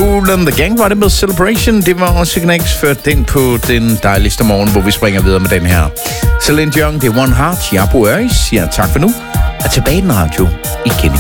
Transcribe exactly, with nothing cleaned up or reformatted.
Kool and the Gang var det med Celebration. Det var også Signex før den på den dejligste morgen, hvor vi springer videre med den her. Celine Dion, det er One Heart. Jeg er Bo Øris. Siger tak for nu. Og tilbage i den radio igen.